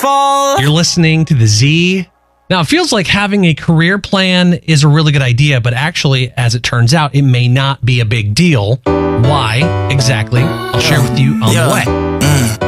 fall. You're listening to the Z. Now, it feels like having a career plan is a really good idea, but actually, as it turns out, it may not be a big deal. Why exactly? I'll share with you on the way.